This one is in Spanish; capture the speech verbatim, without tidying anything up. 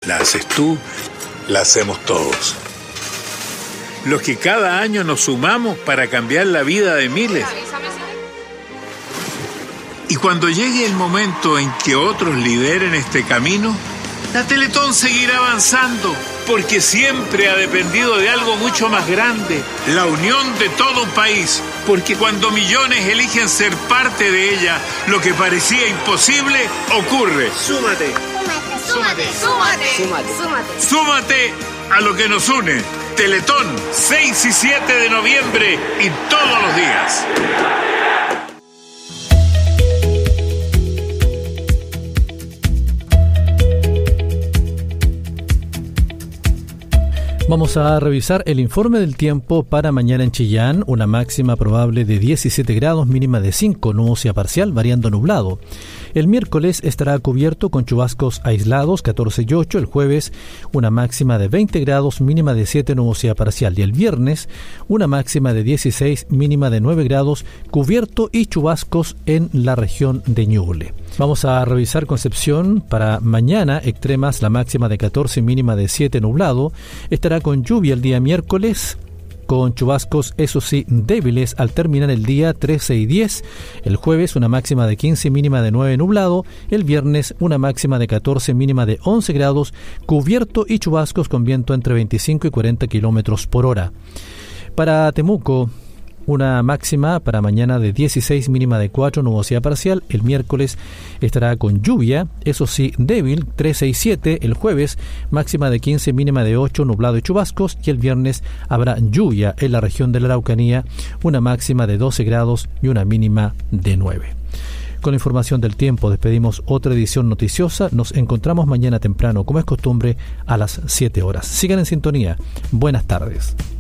La haces tú, la hacemos todos. Los que cada año nos sumamos para cambiar la vida de miles. Y cuando llegue el momento en que otros lideren este camino, la Teletón seguirá avanzando, porque siempre ha dependido de algo mucho más grande, la unión de todo un país. Porque cuando millones eligen ser parte de ella, lo que parecía imposible ocurre. Súmate. Súmate. Súmate. Súmate. Súmate. Súmate a lo que nos une. Teletón, seis y siete de noviembre y todos los días. Vamos a revisar el informe del tiempo para mañana en Chillán. Una máxima probable de diecisiete grados, mínima de cinco, nubosidad parcial, variando nublado. El miércoles estará cubierto con chubascos aislados, catorce y ocho. El jueves, una máxima de veinte grados, mínima de siete, nubosidad parcial. Y el viernes, una máxima de dieciséis, mínima de nueve grados, cubierto y chubascos en la región de Ñuble. Vamos a revisar Concepción para mañana. Extremas, la máxima de catorce, mínima de siete, nublado. Estará con lluvia el día miércoles, con chubascos, eso sí, débiles al terminar el día, trece y diez. El jueves, una máxima de quince, mínima de nueve, nublado. El viernes, una máxima de catorce, mínima de once grados, cubierto y chubascos con viento entre veinticinco y cuarenta kilómetros por hora. Para Temuco, una máxima para mañana de dieciséis, mínima de cuatro, nubosidad parcial. El miércoles estará con lluvia, eso sí, débil, trece y siete. El jueves, máxima de quince, mínima de ocho, nublado y chubascos. Y el viernes habrá lluvia en la región de la Araucanía, una máxima de doce grados y una mínima de nueve. Con la información del tiempo despedimos otra edición noticiosa. Nos encontramos mañana temprano, como es costumbre, a las siete horas. Sigan en sintonía. Buenas tardes.